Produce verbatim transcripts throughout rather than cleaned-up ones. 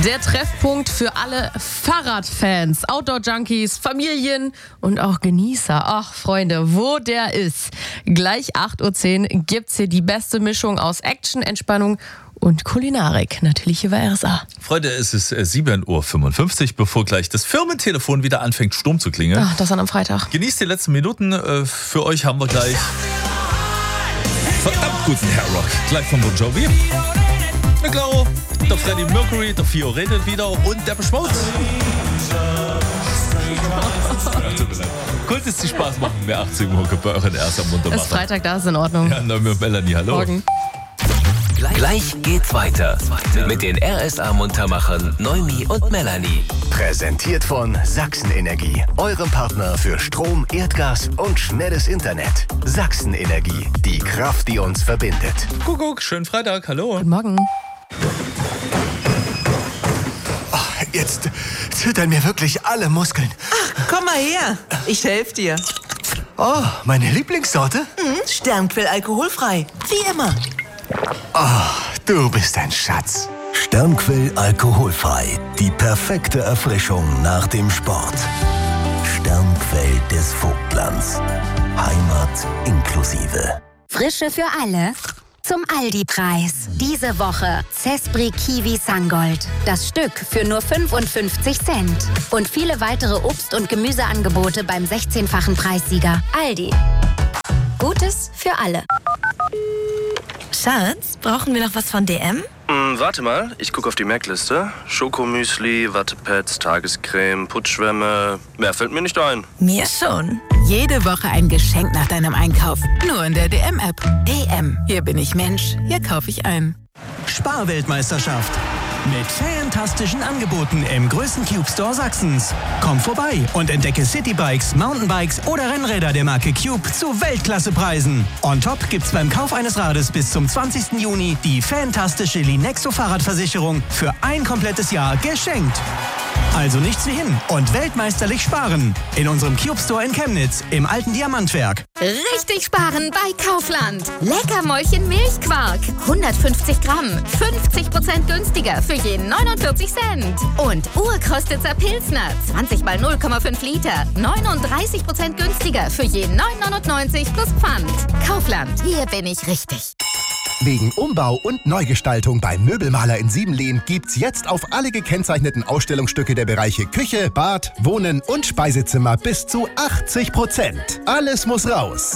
Der Treffpunkt für alle Fahrradfans, Outdoor-Junkies, Familien und auch Genießer. Ach, Freunde, wo der ist. Gleich acht Uhr zehn gibt's hier die beste Mischung aus Action, Entspannung und Kulinarik. Natürlich hier bei R S A. Freunde, es ist sieben Uhr fünfundfünfzig, bevor gleich das Firmentelefon wieder anfängt, stumm zu klingeln. Ach, das dann am Freitag. Genießt die letzten Minuten. Für euch haben wir gleich verdammt guten Hairrock. Gleich von Bon Jovi. Na klar, der Freddie Mercury, der Fio redet wieder und der Beschmutz. Cool, dass die Spaß machen. Wir achtzehn Uhr bei euren ersten Muntermacher. Es ist Freitag, da ist in Ordnung. Ja, Naomi und Melanie, hallo. Morgen. Gleich geht's weiter mit den R S A-Muntermachern Naomi und Melanie. Präsentiert von Sachsen Energie, eurem Partner für Strom, Erdgas und schnelles Internet. Sachsen Energie, die Kraft, die uns verbindet. Kuckuck, schönen Freitag, hallo. Guten Morgen. Oh, jetzt zittern mir wirklich alle Muskeln. Ach, komm mal her. Ich helfe dir. Oh, meine Lieblingssorte? Mhm, Sternquell alkoholfrei. Wie immer. Oh, du bist ein Schatz. Sternquell alkoholfrei. Die perfekte Erfrischung nach dem Sport. Sternquell des Vogtlands. Heimat inklusive. Frische für alle. Zum Aldi-Preis. Diese Woche Cespri Kiwi Sangold. Das Stück für nur fünfundfünfzig Cent. Und viele weitere Obst- und Gemüseangebote beim sechzehnfachen Preissieger. Aldi. Gutes für alle. Schatz, brauchen wir noch was von D M? Hm, warte mal, ich gucke auf die Merkliste. Schokomüsli, Wattepads, Tagescreme, Putzschwämme. Mehr fällt mir nicht ein. Mir schon. Jede Woche ein Geschenk nach deinem Einkauf. Nur in der D M-App. D M. Hier bin ich Mensch. Hier kaufe ich ein. Sparweltmeisterschaft. Mit fantastischen Angeboten im größten Cube Store Sachsens. Komm vorbei und entdecke Citybikes, Mountainbikes oder Rennräder der Marke Cube zu Weltklassepreisen. On top gibt's beim Kauf eines Rades bis zum zwanzigsten Juni die fantastische Linexo Fahrradversicherung für ein komplettes Jahr geschenkt. Also nichts wie hin und weltmeisterlich sparen. In unserem Cube Store in Chemnitz im alten Diamantwerk. Richtig sparen bei Kaufland. Leckermäulchen Milchquark. hundertfünfzig Gramm. fünfzig Prozent günstiger für je neunundvierzig Cent. Und Urkostitzer Pilsner. zwanzig mal null Komma fünf Liter. neununddreißig Prozent günstiger für je neun neunundneunzig plus Pfand. Kaufland. Hier bin ich richtig. Wegen Umbau und Neugestaltung beim Möbelmaler in Siebenlehn gibt's jetzt auf alle gekennzeichneten Ausstellungsstücke der Bereiche Küche, Bad, Wohnen und Speisezimmer bis zu achtzig Prozent. Alles muss raus.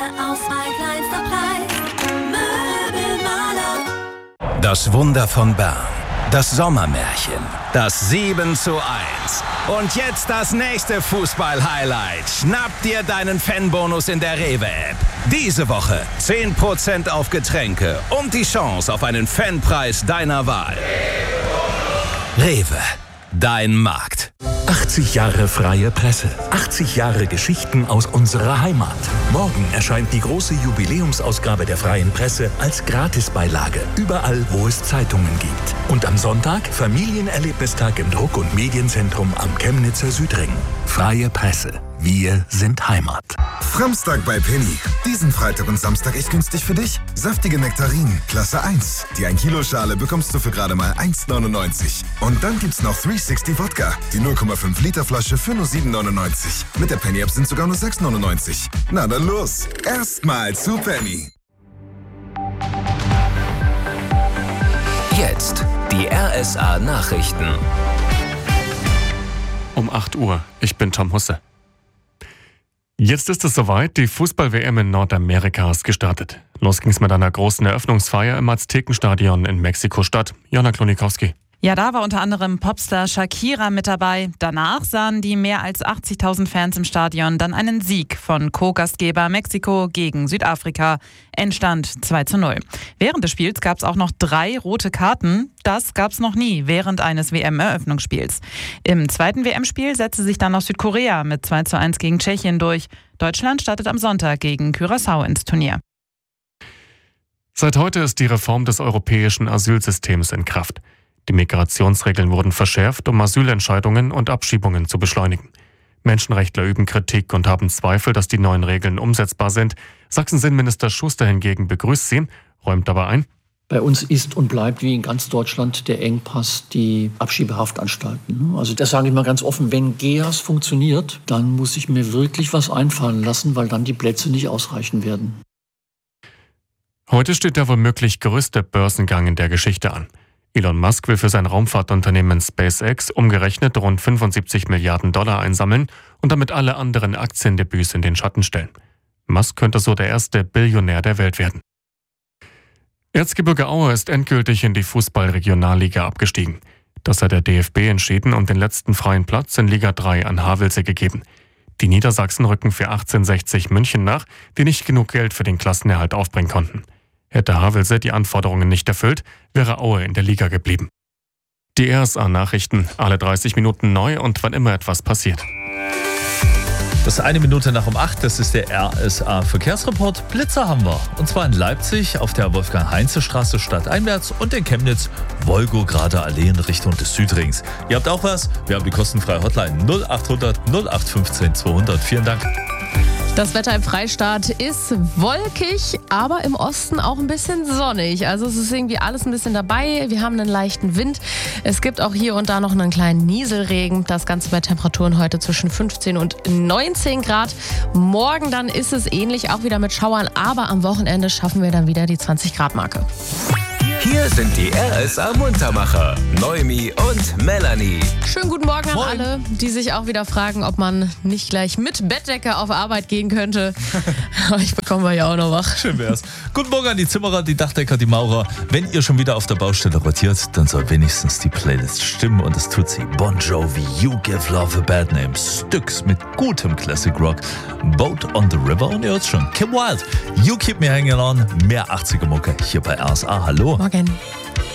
Das Wunder von Bern. Das Sommermärchen. Das sieben zu eins. Und jetzt das nächste Fußball-Highlight. Schnapp dir deinen Fanbonus in der Rewe-App. Diese Woche zehn Prozent auf Getränke und die Chance auf einen Fanpreis deiner Wahl. Rewe. Dein Markt. achtzig Jahre freie Presse. achtzig Jahre Geschichten aus unserer Heimat. Morgen erscheint die große Jubiläumsausgabe der Freien Presse als Gratisbeilage. Überall, wo es Zeitungen gibt. Und am Sonntag Familienerlebnistag im Druck- und Medienzentrum am Chemnitzer Südring. Freie Presse. Wir sind Heimat. Framstag bei Penny. Diesen Freitag und Samstag echt günstig für dich. Saftige Nektarinen, Klasse eins. Die ein Kilo Schale bekommst du für gerade mal eins neunundneunzig. Und dann gibt's noch dreihundertsechzig Wodka. Die null Komma fünf Liter Flasche für nur sieben neunundneunzig. Mit der Penny-App sind sogar nur sechs neunundneunzig. Na dann los. Erstmal zu Penny. Jetzt die R S A Nachrichten. Um acht Uhr. Ich bin Tom Husse. Jetzt ist es soweit, die Fußball-W M in Nordamerika ist gestartet. Los ging's mit einer großen Eröffnungsfeier im Aztekenstadion in Mexiko-Stadt. Jana Klonikowski. Ja, da war unter anderem Popstar Shakira mit dabei. Danach sahen die mehr als achtzigtausend Fans im Stadion dann einen Sieg von Co-Gastgeber Mexiko gegen Südafrika. Endstand zwei zu null. Während des Spiels gab es auch noch drei rote Karten. Das gab es noch nie während eines W M-Eröffnungsspiels. Im zweiten W M-Spiel setzte sich dann noch Südkorea mit zwei zu eins gegen Tschechien durch. Deutschland startet am Sonntag gegen Curaçao ins Turnier. Seit heute ist die Reform des europäischen Asylsystems in Kraft. Die Migrationsregeln wurden verschärft, um Asylentscheidungen und Abschiebungen zu beschleunigen. Menschenrechtler üben Kritik und haben Zweifel, dass die neuen Regeln umsetzbar sind. Sachsen-Innenminister Schuster hingegen begrüßt sie, räumt aber ein: Bei uns ist und bleibt wie in ganz Deutschland der Engpass die Abschiebehaftanstalten. Also das sage ich mal ganz offen, wenn G E A S funktioniert, dann muss ich mir wirklich was einfallen lassen, weil dann die Plätze nicht ausreichen werden. Heute steht der womöglich größte Börsengang in der Geschichte an. Elon Musk will für sein Raumfahrtunternehmen SpaceX umgerechnet rund fünfundsiebzig Milliarden Dollar einsammeln und damit alle anderen Aktiendebüts in den Schatten stellen. Musk könnte so der erste Billionär der Welt werden. Erzgebirge Aue ist endgültig in die Fußball-Regionalliga abgestiegen. Das hat der D F B entschieden und den letzten freien Platz in Liga drei an Havelse gegeben. Die Niedersachsen rücken für achtzehnhundertsechzig München nach, die nicht genug Geld für den Klassenerhalt aufbringen konnten. Hätte Havelse die Anforderungen nicht erfüllt, wäre Aue in der Liga geblieben. Die R S A-Nachrichten, alle dreißig Minuten neu und wann immer etwas passiert. Das ist eine Minute nach um acht, das ist der R S A-Verkehrsreport. Blitzer haben wir. Und zwar in Leipzig auf der Wolfgang-Heinze-Straße stadteinwärts und in Chemnitz Wolgograder Allee in Richtung des Südrings. Ihr habt auch was? Wir haben die kostenfreie Hotline null achthundert null acht fünfzehn zweihundert. Vielen Dank. Das Wetter im Freistaat ist wolkig, aber im Osten auch ein bisschen sonnig. Also es ist irgendwie alles ein bisschen dabei. Wir haben einen leichten Wind. Es gibt auch hier und da noch einen kleinen Nieselregen. Das Ganze bei Temperaturen heute zwischen fünfzehn und neunzehn Grad. Morgen dann ist es ähnlich, auch wieder mit Schauern. Aber am Wochenende schaffen wir dann wieder die zwanzig Grad Marke. Hier sind die R S A-Muntermacher, Noemi und Melanie. Schönen guten Morgen an Moin. alle, die sich auch wieder fragen, ob man nicht gleich mit Bettdecke auf Arbeit gehen könnte. Ich bekomme wir ja auch noch wach. Schön wär's. Guten Morgen an die Zimmerer, die Dachdecker, die Maurer. Wenn ihr schon wieder auf der Baustelle rotiert, dann soll wenigstens die Playlist stimmen und das tut sie. Bon Jovi, You Give Love a Bad Name, Styx mit gutem Classic Rock, Boat on the River und ihr hört's schon, Kim Wilde, You Keep Me Hanging On, mehr achtziger Mucke hier bei R S A. Hallo. Morgen.